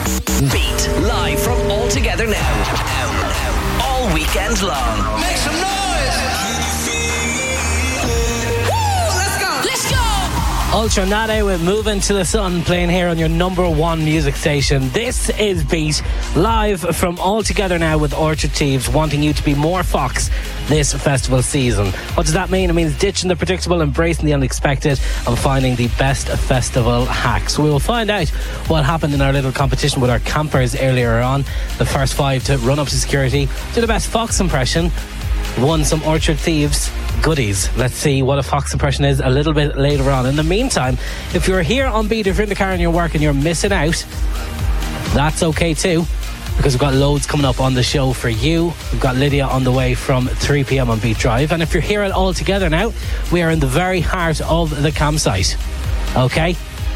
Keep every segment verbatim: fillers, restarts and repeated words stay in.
Beat live from All Together Now. Now, now. All weekend long. Make some noise! Woo! Let's go! Let's go! Ultra Nade with Moving to the Sun, playing here on your number one music station. This is Beat, live from All Together Now with Orchard Thieves, wanting you to be more Fox this festival season. What does that mean? It means ditching the predictable, embracing the unexpected, and finding the best festival hacks. We will find out what happened in our little competition with our campers earlier on. The first five to run up to security, do the best Fox impression, won some Orchard Thieves goodies. Let's see what a Fox impression is a little bit later on. In the meantime, if you're here on Beat, if you're in the car and you're working, you're missing out, that's okay too, because we've got loads coming up on the show for you. We've got Lydia on the way from three p.m. on Beat Drive. And if you're here at All Together Now, we are in the very heart of the campsite. Okay?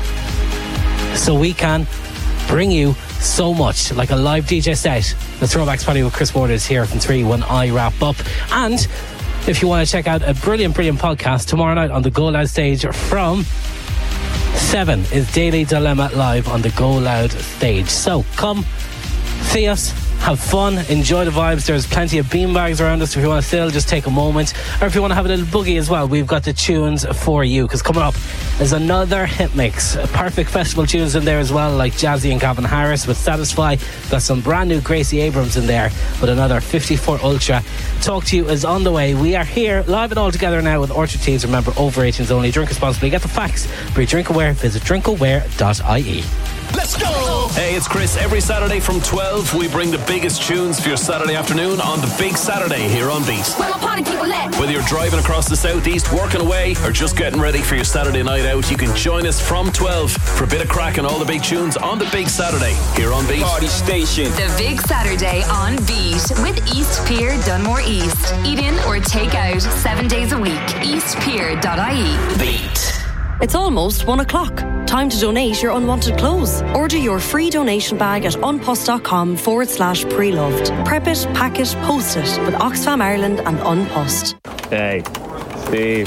So we can bring you so much, like a live D J set. The Throwbacks Party with Chris Ward is here from three when I wrap up. And if you want to check out a brilliant, brilliant podcast, tomorrow night on the Go Loud stage from seven is Daily Dilemma live on the Go Loud stage. So come see us, have fun, enjoy the vibes. There's plenty of beanbags around us if you want to still just take a moment, or if you want to have a little boogie as well, we've got the tunes for you, because coming up is another hit mix. Perfect festival tunes in there as well, like Jazzy and Gavin Harris with Satisfy. Got some brand new Gracie Abrams in there with another fifty-four Ultra. Talk to you is on the way. We are here live and All Together Now with Orchard Thieves. Remember, over eighteens only. Drink responsibly. Get the facts. Be Drink Aware. Visit drink aware dot I E. Let's go! Hey, it's Chris. Every Saturday from twelve, we bring the biggest tunes for your Saturday afternoon on the Big Saturday here on Beat. Where my party people at? Whether you're driving across the southeast, working away, or just getting ready for your Saturday night out, you can join us from twelve for a bit of crack and all the big tunes on the Big Saturday here on Beat. Party station. The Big Saturday on Beat with East Pier Dunmore East. Eat in or take out seven days a week. east pier dot I E. Beat. It's almost one o'clock. Time to donate your unwanted clothes. Order your free donation bag at unpost.com forward slash pre-loved. Prep it, pack it, post it with Oxfam Ireland and Unpost. Hey, Steve.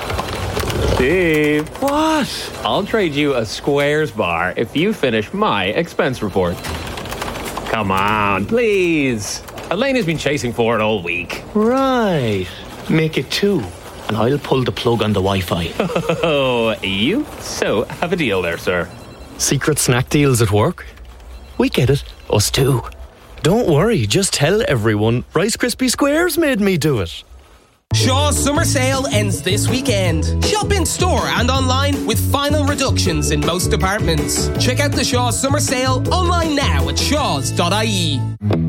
Steve. What? I'll trade you a Squares bar if you finish my expense report. Come on, please. Elaine has been chasing for it all week. Right. Make it two. And I'll pull the plug on the Wi-Fi. Oh, you so have a deal there, sir. Secret snack deals at work? We get it. Us too. Don't worry, just tell everyone Rice Krispie Squares made me do it. Shaw's summer sale ends this weekend. Shop in store and online with final reductions in most departments. Check out the Shaw's summer sale online now at shaws dot I E.